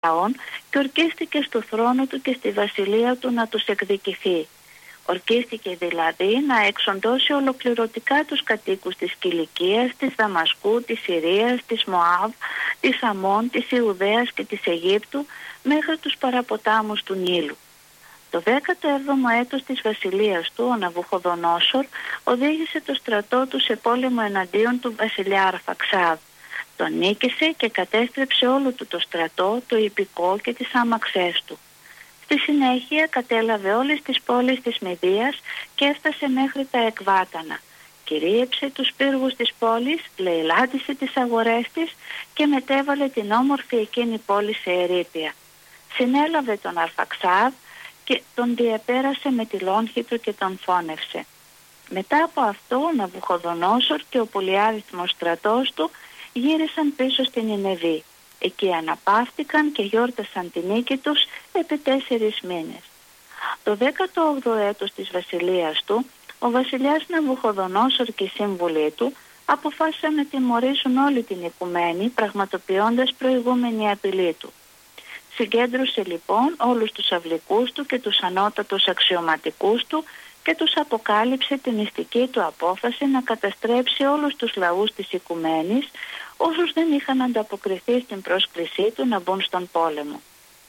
λαών και ορκίστηκε στο θρόνο του και στη βασιλεία του να τους εκδικηθεί. Ορκίστηκε δηλαδή να εξοντώσει ολοκληρωτικά τους κατοίκους της Κιλικίας, της Δαμασκού, της Συρίας, της Μωάβ, της Αμμών, της Ιουδαίας και της Αιγύπτου μέχρι τους παραποτάμους του Νείλου. Το 17ο έτος της βασιλείας του, ο Ναβουχοδονόσορ οδήγησε το στρατό του σε πόλεμο εναντίον του βασιλιά Αρφαξάδ. Τον νίκησε και κατέστρεψε όλο του το στρατό, το ιππικό και τις άμαξές του. Στη συνέχεια κατέλαβε όλες τις πόλεις της Μεδίας και έφτασε μέχρι τα Εκβάτανα. Κυρίεψε τους πύργους της πόλης, λαιλάτισε τις αγορές της και μετέβαλε την όμορφη εκείνη πόλη σε ερείπια. Συνέλαβε τον Αρφαξάδ και τον διαπέρασε με τη λόγχη του και τον φώνευσε. Μετά από αυτό ο Ναβουχοδονόσορ και ο πολυάριθμος στρατός του γύρισαν πίσω στην Νινεβή. Εκεί αναπαύτηκαν και γιόρτασαν τη νίκη τους επί 4 μήνες. Το 18ο έτος της βασιλείας του, ο βασιλιάς Ναβουχοδονόσορ και οι σύμβουλοι του αποφάσισαν να τιμωρήσουν όλη την οικουμένη, πραγματοποιώντας προηγούμενη απειλή του. Συγκέντρωσε λοιπόν όλους τους αυλικούς του και τους ανώτατους αξιωματικούς του και τους αποκάλυψε την μυστική του απόφαση να καταστρέψει όλους τους λαούς της οικουμένης, όσους δεν είχαν ανταποκριθεί στην πρόσκλησή του να μπουν στον πόλεμο.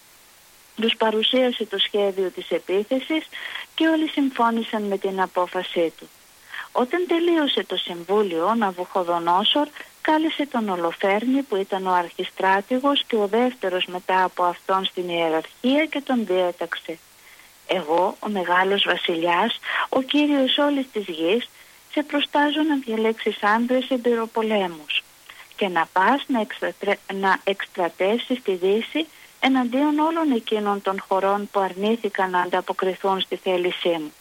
Τους παρουσίασε το σχέδιο της επίθεσης και όλοι συμφώνησαν με την απόφασή του. Όταν τελείωσε το συμβούλιο, ο Ναβουχοδονόσορ κάλεσε τον Ολοφέρνη που ήταν ο αρχιστράτηγος και ο δεύτερος μετά από αυτόν στην ιεραρχία και τον διέταξε. «Εγώ, ο μεγάλος βασιλιάς, ο κύριος όλης της γης, σε προστάζω να διαλέξεις άντρες εμπειροπολέμους και να πας να εκστρατεύσεις τη Δύση εναντίον όλων εκείνων των χωρών που αρνήθηκαν να ανταποκριθούν στη θέλησή μου».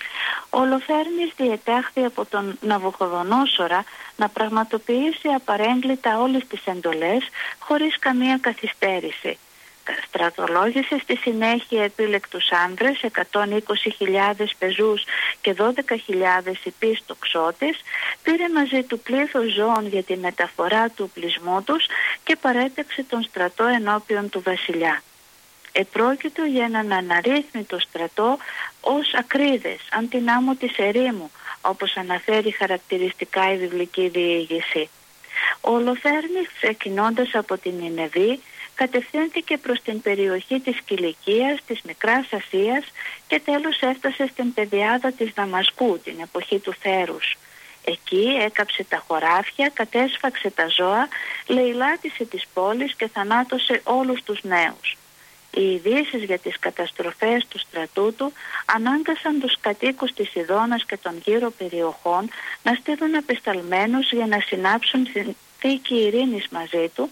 Ο Ολοφέρνης διετάχθη από τον Ναβουχοδονόσορα να πραγματοποιήσει απαρέγκλητα όλες τις εντολές χωρίς καμία καθυστέρηση. Στρατολόγησε στη συνέχεια επίλεκτους άνδρες, 120.000 πεζούς και 12.000 ιππείς τοξότες, πήρε μαζί του πλήθος ζώων για τη μεταφορά του οπλισμού τους και παρέταξε τον στρατό ενώπιον του βασιλιά. Επρόκειτο για έναν αναρρύθμιτο στρατό ως ακρίδες, αν την άμμο της ερήμου, όπως αναφέρει χαρακτηριστικά η βιβλική διήγηση. Ο Ολοφέρνης, ξεκινώντας από την Νινεβή, κατευθύνθηκε προς την περιοχή της Κιλικίας, της Μικράς Ασίας και τέλος έφτασε στην πεδιάδα της Δαμασκού, την εποχή του Θέρους. Εκεί έκαψε τα χωράφια, κατέσφαξε τα ζώα, λαιλάτισε τις πόλεις και θανάτωσε όλους τους νέους. Οι ειδήσεις για τις καταστροφές του στρατού του ανάγκασαν τους κατοίκους της Ιδώνας και των γύρω περιοχών να στείλουν απεσταλμένους για να συνάψουν συνθήκη ειρήνης μαζί του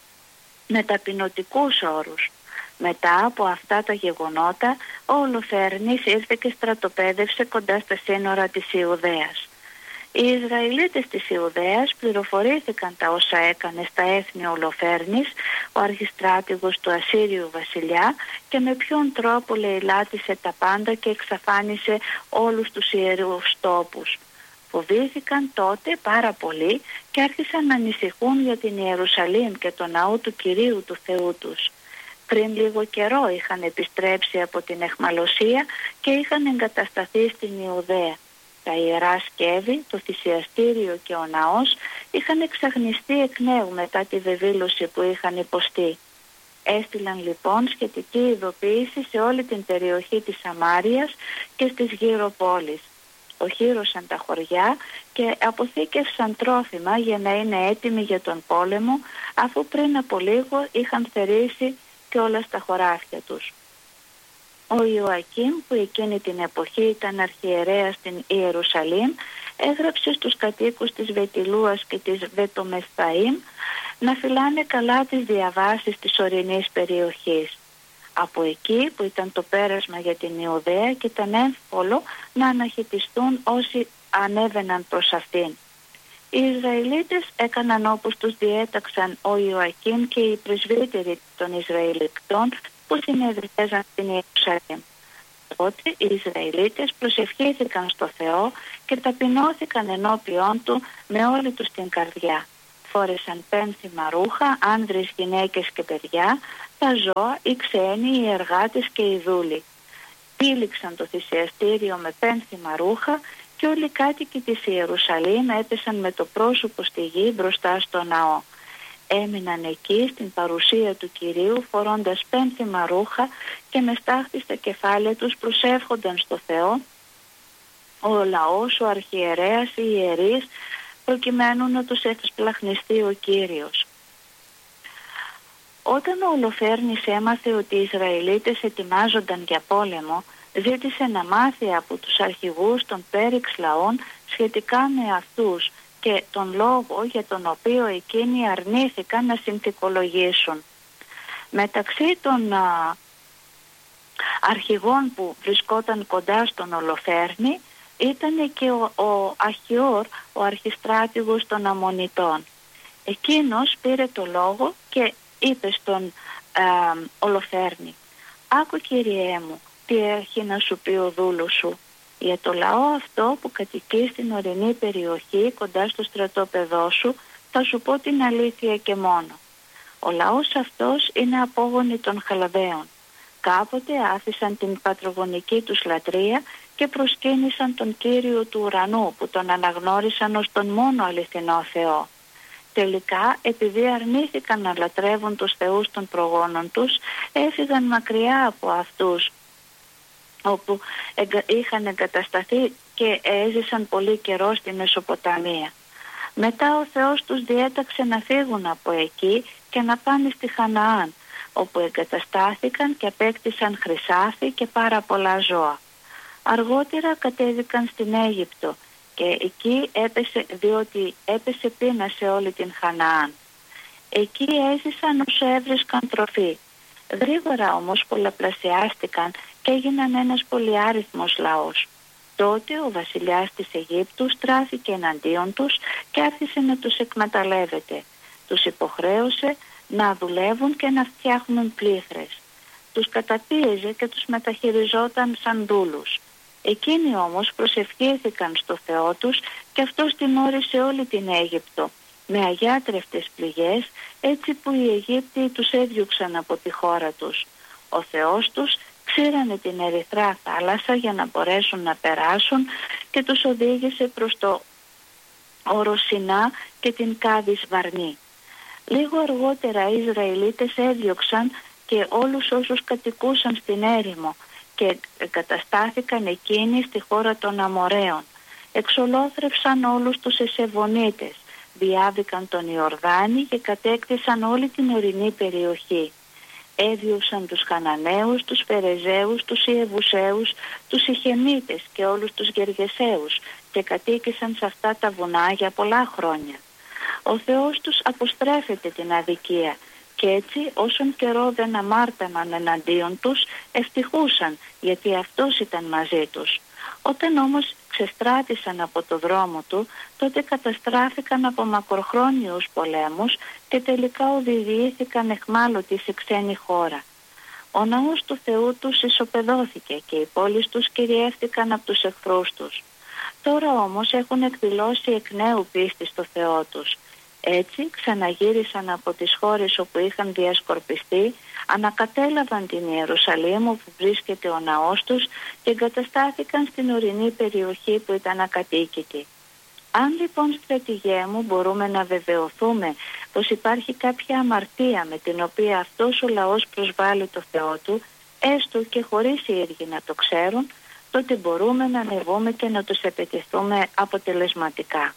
με ταπεινωτικούς όρους. Μετά από αυτά τα γεγονότα, ο Ολοφέρνης ήρθε και στρατοπέδευσε κοντά στα σύνορα της Ιουδαίας. Οι Ισραηλίτες της Ιουδαίας πληροφορήθηκαν τα όσα έκανε στα έθνη ο Ολοφέρνης, ο αρχιστράτηγος του Ασσύριου βασιλιά, και με ποιον τρόπο λαιλάτισε τα πάντα και εξαφάνισε όλους τους ιερούς τόπους. Φοβήθηκαν τότε πάρα πολύ και άρχισαν να ανησυχούν για την Ιερουσαλήμ και το ναό του Κυρίου του Θεού τους. Πριν λίγο καιρό είχαν επιστρέψει από την αιχμαλωσία και είχαν εγκατασταθεί στην Ιουδαία. Τα ιερά σκεύη, το θυσιαστήριο και ο ναός είχαν εξαγνιστεί εκ νέου μετά τη βεβήλωση που είχαν υποστεί. Έστειλαν λοιπόν σχετική ειδοποίηση σε όλη την περιοχή της Σαμάριας και στις γύρω πόλεις. Οχύρωσαν τα χωριά και αποθήκευσαν τρόφιμα για να είναι έτοιμοι για τον πόλεμο, αφού πριν από λίγο είχαν θερήσει και όλα στα χωράφια τους. Ο Ιωακήμ, που εκείνη την εποχή ήταν αρχιερέας στην Ιερουσαλήμ, έγραψε στους κατοίκους της Βετιλούας και της Βετομεσθαΐμ να φυλάνε καλά τις διαβάσεις της ορεινής περιοχής. Από εκεί που ήταν το πέρασμα για την Ιουδαία και ήταν εύκολο να αναχαιτιστούν όσοι ανέβαιναν προς αυτήν. Οι Ισραηλίτες έκαναν όπως τους διέταξαν ο Ιωακήμ και οι πρεσβύτεροι των Ισραηλιτών που συνεδριάζαν στην Ιερουσαλήμ. Τότε οι Ισραηλίτες προσευχήθηκαν στο Θεό και ταπεινώθηκαν ενώπιον του με όλη τους την καρδιά. Φόρεσαν πένθυμα ρούχα, άνδρες, γυναίκες και παιδιά, τα ζώα, οι ξένοι, οι εργάτες και οι δούλοι. Τύλιξαν το θυσιαστήριο με πένθυμα ρούχα και όλοι οι κάτοικοι της Ιερουσαλήμ έπεσαν με το πρόσωπο στη γη μπροστά στο ναό. Έμειναν εκεί στην παρουσία του Κυρίου φορώντας πένθυμα ρούχα και με στάχτη στα κεφάλια τους προσεύχονταν στο Θεό ο λαός, ο αρχιερέας, οι ιερείς, προκειμένου να τους ευσπλαχνιστεί ο Κύριος. Όταν ο Ολογφέρνης έμαθε ότι οι Ισραηλίτες ετοιμάζονταν για πόλεμο, ζήτησε να μάθει από τους αρχηγούς των πέριξ λαών σχετικά με αυτούς και τον λόγο για τον οποίο εκείνοι αρνήθηκαν να συνθηκολογήσουν. Μεταξύ των αρχηγών που βρισκόταν κοντά στον Ολογφέρνη ήταν και ο Αχιόρ, ο αρχιστράτηγος των Αμμονιτών. Εκείνος πήρε το λόγο και είπε στον Ολογφέρνη: «Άκου, Κύριέ μου, τι έχει να σου πει ο δούλος σου. Για το λαό αυτό που κατοικεί στην ορεινή περιοχή κοντά στο στρατόπεδό σου θα σου πω την αλήθεια και μόνο. Ο λαός αυτός είναι απόγονοι των Χαλδαίων. Κάποτε άφησαν την πατρογονική τους λατρεία και προσκύνησαν τον Κύριο του ουρανού, που τον αναγνώρισαν ως τον μόνο αληθινό Θεό. Τελικά, επειδή αρνήθηκαν να λατρεύουν τους θεούς των προγόνων τους, έφυγαν μακριά από αυτούς όπου είχαν εγκατασταθεί και έζησαν πολύ καιρό στη Μεσοποταμία. Μετά ο Θεός τους διέταξε να φύγουν από εκεί και να πάνε στη Χαναάν, όπου εγκαταστάθηκαν και απέκτησαν χρυσάφι και πάρα πολλά ζώα. Αργότερα κατέβηκαν στην Αίγυπτο και εκεί διότι έπεσε πείνα σε όλη την Χαναάν. Εκεί έζησαν όσο έβρισκαν τροφή. Γρήγορα όμως πολλαπλασιάστηκαν και έγιναν ένας πολυάριθμος λαός. Τότε ο βασιλιάς της Αιγύπτου στράφηκε εναντίον τους και άρχισε να τους εκμεταλλεύεται. Τους υποχρέωσε να δουλεύουν και να φτιάχνουν πλήθρες. Τους καταπίεζε και τους μεταχειριζόταν σαν δούλους. Εκείνοι όμως προσευχήθηκαν στο Θεό τους και αυτός τιμώρησε όλη την Αίγυπτο με αγιάτρευτες πληγές, έτσι που οι Αιγύπτιοι τους έδιωξαν από τη χώρα τους. Ο Θεός τους ξήρανε την ερυθρά θάλασσα για να μπορέσουν να περάσουν και τους οδήγησε προς το όρο Σινά και την Κάδης Βαρνή. Λίγο αργότερα οι Ισραηλίτες έδιωξαν και όλους όσους κατοικούσαν στην έρημο και εγκαταστάθηκαν εκείνοι στη χώρα των Αμοραίων. Εξολόθρευσαν όλους τους Εσεβονίτες, διάβηκαν τον Ιορδάνη και κατέκτησαν όλη την ορεινή περιοχή. Έδιωξαν τους Χαναναίους, τους Φερεζαίους, τους Ιεβουσαίους, τους Ιχεμίτες και όλους τους Γεργεσαίους και κατοίκησαν σε αυτά τα βουνά για πολλά χρόνια. Ο Θεός τους αποστρέφεται την αδικία και έτσι όσον καιρό δεν αμάρταναν εναντίον τους ευτυχούσαν, γιατί αυτός ήταν μαζί τους. Όταν όμως ξεστράτησαν από το δρόμο του, τότε καταστράφηκαν από μακροχρόνιους πολέμους και τελικά οδηγήθηκαν εχμάλωτοι σε ξένη χώρα. Ο ναός του Θεού τους ισοπεδώθηκε και οι πόλεις τους κυριεύτηκαν από τους εχθρούς τους. Τώρα όμως έχουν εκδηλώσει εκ νέου πίστη στο Θεό τους. Έτσι ξαναγύρισαν από τις χώρες όπου είχαν διασκορπιστεί, ανακατέλαβαν την Ιερουσαλήμ όπου βρίσκεται ο ναός τους και εγκαταστάθηκαν στην ορεινή περιοχή που ήταν ακατοίκητη. Αν λοιπόν, στρατηγέ μου, μπορούμε να βεβαιωθούμε πως υπάρχει κάποια αμαρτία με την οποία αυτός ο λαός προσβάλλει το Θεό του, έστω και χωρίς οι ίδιοι να το ξέρουν, τότε μπορούμε να ανεβούμε και να τους επαιτηθούμε αποτελεσματικά.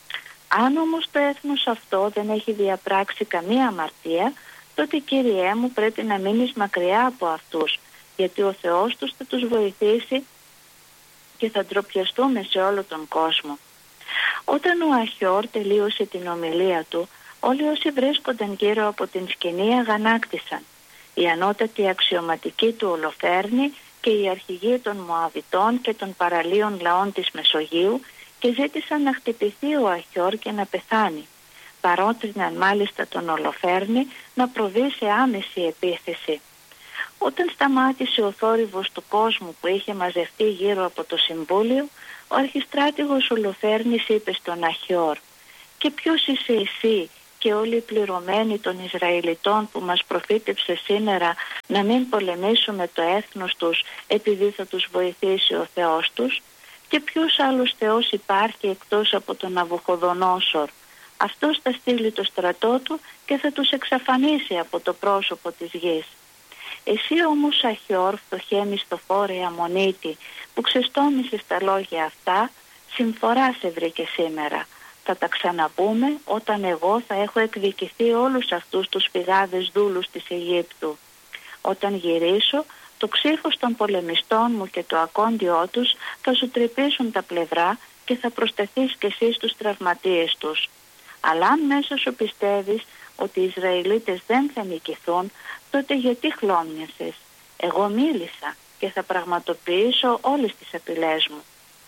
Αν όμως το έθνος αυτό δεν έχει διαπράξει καμία αμαρτία, τότε, Κύριέ μου, πρέπει να μείνεις μακριά από αυτούς, γιατί ο Θεός τους θα τους βοηθήσει και θα ντροπιαστούμε σε όλο τον κόσμο. Όταν ο Αχιόρ τελείωσε την ομιλία του, όλοι όσοι βρίσκονταν γύρω από την σκηνή αγανάκτησαν. Οι ανώτατοι αξιωματικοί του Ολογφέρνη και οι αρχηγοί των Μωαβιτών και των παραλίων λαών της Μεσογείου και ζήτησαν να χτυπηθεί ο Αχιόρ και να πεθάνει. Παρότριναν μάλιστα τον Ολογφέρνη να προβεί σε άμεση επίθεση. Όταν σταμάτησε ο θόρυβος του κόσμου που είχε μαζευτεί γύρω από το Συμβούλιο, ο αρχιστράτηγος Ολογφέρνης είπε στον Αχιόρ: «Και ποιος είσαι εσύ και όλοι οι πληρωμένοι των Ισραηλιτών που μας προφήτεψε σήμερα να μην πολεμήσουμε το έθνος τους επειδή θα τους βοηθήσει ο Θεός τους? Και ποιος άλλος Θεός υπάρχει εκτός από τον Ναβουχοδονόσορ? Αυτός θα στείλει το στρατό του και θα τους εξαφανίσει από το πρόσωπο της γης. Εσύ όμως, Αχιόρ, φτωχέ μισθοφόρε Αμμονίτη, που ξεστόμησες τα λόγια αυτά, συμφορά σε βρήκε σήμερα. Θα τα ξαναπούμε όταν εγώ θα έχω εκδικηθεί όλους αυτούς τους φυγάδες δούλους της Αιγύπτου. Όταν γυρίσω, το ξύφος των πολεμιστών μου και το ακόντιό τους θα σου τρυπήσουν τα πλευρά και θα προσταθείς κι εσύ στους τραυματίες τους. Αλλά αν μέσα σου πιστεύεις ότι οι Ισραηλίτες δεν θα νικηθούν, τότε γιατί χλώμιασες? Εγώ μίλησα και θα πραγματοποιήσω όλες τις απειλές μου.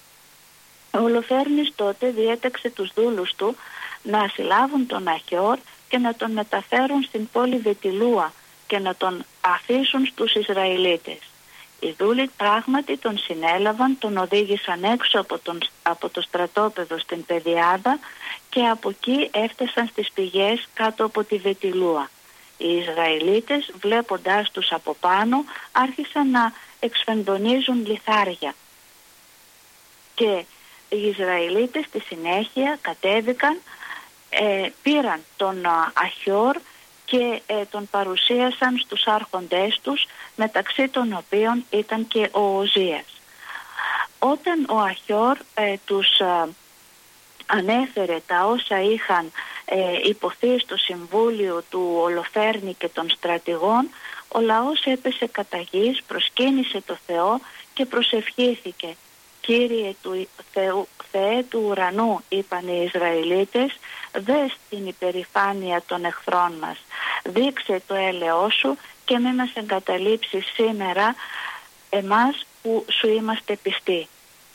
Ο Ολοφέρνης τότε διέταξε τους δούλους του να συλλάβουν τον Αχιόρ και να τον μεταφέρουν στην πόλη Βετιλούα και να τον αφήσουν στους Ισραηλίτες. Οι δούλοι πράγματι τον συνέλαβαν, τον οδήγησαν έξω από το στρατόπεδο στην Πεδιάδα και από εκεί έφτασαν στις πηγές κάτω από τη Βετιλούα. Οι Ισραηλίτες, βλέποντάς τους από πάνω, άρχισαν να εξφενδονίζουν λιθάρια. Και οι Ισραηλίτες στη συνέχεια κατέβηκαν, πήραν τον Αχιόρ και τον παρουσίασαν στους άρχοντές τους, μεταξύ των οποίων ήταν και ο Οζίας. Όταν ο Αχιόρ τους ανέφερε τα όσα είχαν υποθεί στο συμβούλιο του Ολοφέρνη και των στρατηγών, ο λαός έπεσε κατά γης, προσκύνησε το Θεό και προσευχήθηκε. «Κύριε του Θεέ του ουρανού», είπαν οι Ισραηλίτες, «δες την υπερηφάνεια των εχθρών μας. Δείξε το έλεος σου και μην μας εγκαταλείψεις σήμερα εμάς που σου είμαστε πιστοί».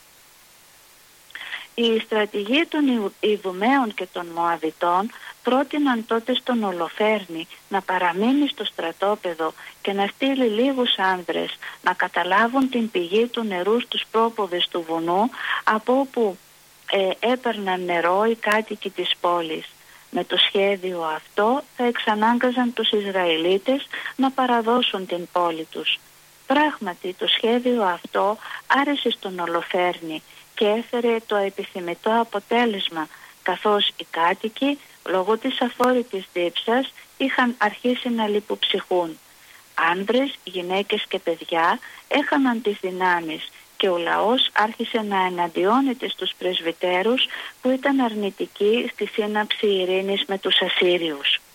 Οι στρατηγοί των Ιδουμαίων και των Μωαβιτών πρότειναν τότε στον Ολοφέρνη να παραμείνει στο στρατόπεδο και να στείλει λίγους άνδρες να καταλάβουν την πηγή του νερού στους πρόποδες του βουνού, από όπου έπαιρναν νερό οι κάτοικοι της πόλης. Με το σχέδιο αυτό θα εξανάγκαζαν τους Ισραηλίτες να παραδώσουν την πόλη τους. Πράγματι το σχέδιο αυτό άρεσε στον Ολοφέρνη και έφερε το επιθυμητό αποτέλεσμα, καθώς οι κάτοικοι λόγω της αφόρητης δίψας είχαν αρχίσει να λιποψυχούν. Άνδρες, γυναίκες και παιδιά έχαναν τις δυνάμεις και ο λαός άρχισε να εναντιώνεται στους πρεσβυτέρους που ήταν αρνητικοί στη σύναψη ειρήνης με τους Ασσύριους.